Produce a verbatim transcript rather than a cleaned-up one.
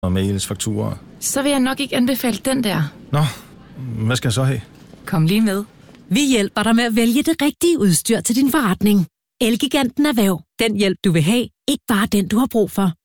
og mails, fakturer. Så vil jeg nok ikke anbefale den der. Nå, hvad skal jeg så have? Kom lige med. Vi hjælper dig med at vælge det rigtige udstyr til din forretning. Elgiganten Erhverv. Den hjælp, du vil have. Ikke bare den, du har brug for.